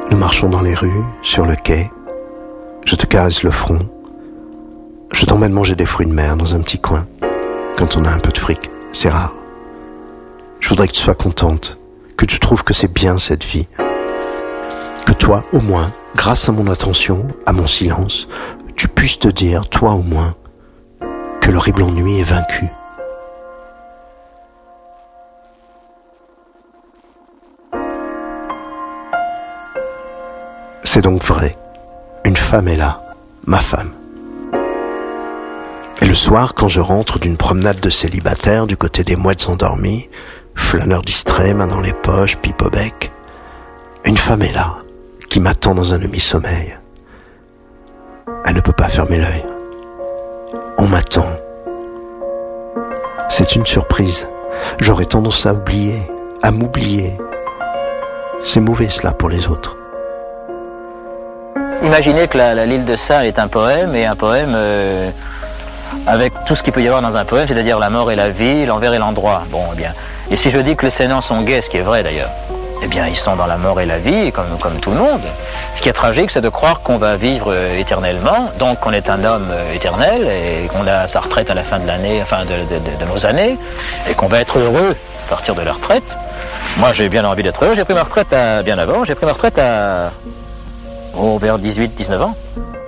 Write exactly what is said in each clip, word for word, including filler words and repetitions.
Nous marchons dans les rues, sur le quai. Je te caresse le front. Je t'emmène manger des fruits de mer dans un petit coin. Quand on a un peu de fric, c'est rare. Je voudrais que tu sois contente, que tu trouves que c'est bien cette vie. Que toi, au moins, grâce à mon attention, à mon silence, tu puisses te dire, toi au moins, que l'horrible ennui est vaincu. C'est donc vrai, une femme est là, ma femme. Et le soir, quand je rentre d'une promenade de célibataire du côté des mouettes endormies, flâneur distrait, main dans les poches, pipe au bec, une femme est là, qui m'attend dans un demi-sommeil. Elle ne peut pas fermer l'œil. On m'attend. C'est une surprise. J'aurais tendance à oublier, à m'oublier. C'est mauvais cela pour les autres. Imaginez que la, la l'île de Sein est un poème, et un poème euh, avec tout ce qu'il peut y avoir dans un poème, c'est-à-dire la mort et la vie, l'envers et l'endroit. Bon, eh bien. Et si je dis que les Sénans sont gays, ce qui est vrai d'ailleurs, eh bien ils sont dans la mort et la vie, comme, comme tout le monde. Ce qui est tragique, c'est de croire qu'on va vivre euh, éternellement, donc qu'on est un homme euh, éternel, et qu'on a sa retraite à la fin de l'année, enfin de, de, de, de nos années, et qu'on va être heureux à partir de la retraite. Moi j'ai bien envie d'être heureux, j'ai pris ma retraite à, bien avant, j'ai pris ma retraite à... Oh, vers dix-huit dix-neuf ans.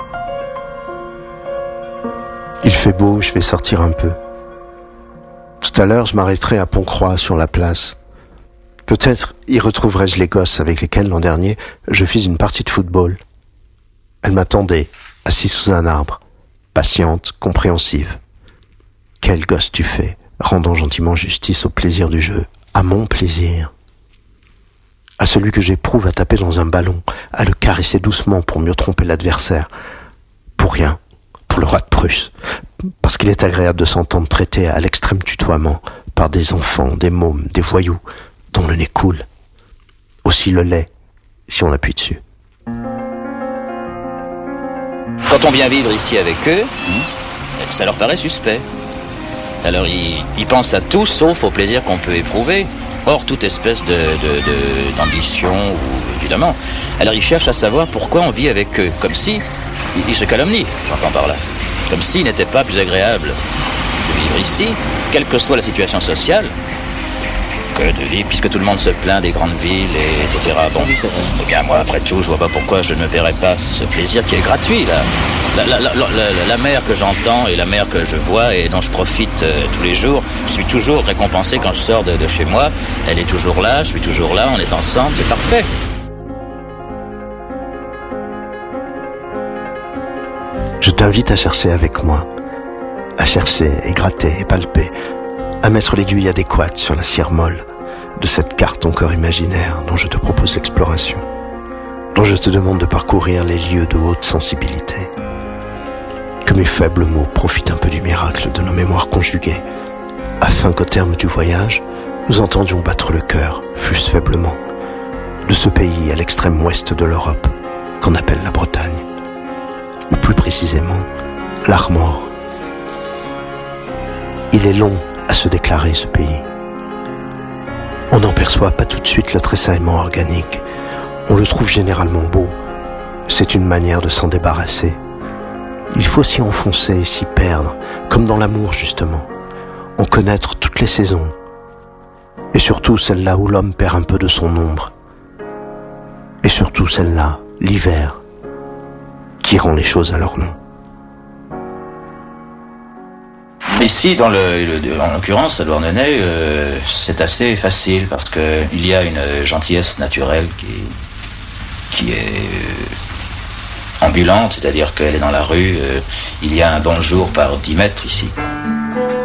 Il fait beau, je vais sortir un peu. Tout à l'heure, je m'arrêterai à Pont-Croix, sur la place. Peut-être y retrouverai-je les gosses avec lesquels, l'an dernier, je fis une partie de football. Elle m'attendait, assise sous un arbre, patiente, compréhensive. Quel gosse tu fais, rendant gentiment justice au plaisir du jeu, à mon plaisir. À celui que j'éprouve à taper dans un ballon, à le caresser doucement pour mieux tromper l'adversaire. Pour rien, pour le roi de Prusse, parce qu'il est agréable de s'entendre traiter à l'extrême tutoiement par des enfants, des mômes, des voyous, dont le nez coule. Aussi le lait, si on appuie dessus. Quand on vient vivre ici avec eux, ça leur paraît suspect. Alors ils, ils pensent à tout sauf au plaisir qu'on peut éprouver. Hors toute espèce de, de, de, d'ambition, ou, évidemment. Alors ils cherchent à savoir pourquoi on vit avec eux, comme si, ils, ils se calomnient, j'entends par là, comme s'il n'était pas plus agréable de vivre ici, quelle que soit la situation sociale, que de vivre, puisque tout le monde se plaint des grandes villes, et, etc. Bon, eh bien moi, après tout, je vois pas pourquoi je ne me paierais pas ce plaisir qui est gratuit, là. La, la, la, la, la mer que j'entends et la mer que je vois et dont je profite euh, tous les jours, je suis toujours récompensé quand je sors de, de chez moi. Elle est toujours là, je suis toujours là, on est ensemble, c'est parfait. Je t'invite à chercher avec moi, à chercher et gratter et palper, à mettre l'aiguille adéquate sur la cire molle de cette carte encore imaginaire dont je te propose l'exploration, dont je te demande de parcourir les lieux de haute sensibilité. Que mes faibles mots profitent un peu du miracle de nos mémoires conjuguées, afin qu'au terme du voyage, nous entendions battre le cœur, fût-ce faiblement, de ce pays à l'extrême ouest de l'Europe, qu'on appelle la Bretagne, ou plus précisément, l'Armor. Il est long à se déclarer, ce pays. On n'en perçoit pas tout de suite le tressaillement organique. On le trouve généralement beau. C'est une manière de s'en débarrasser. Il faut s'y enfoncer, s'y perdre, comme dans l'amour justement. En connaître toutes les saisons. Et surtout celle-là où l'homme perd un peu de son ombre. Et surtout celle-là, l'hiver, qui rend les choses à leur nom. Ici, dans le, le, en l'occurrence, à Douarnenez, euh, c'est assez facile parce que il y a une gentillesse naturelle qui, qui est euh, ambulante, c'est-à-dire qu'elle est dans la rue. Euh, il y a un bonjour par dix mètres ici.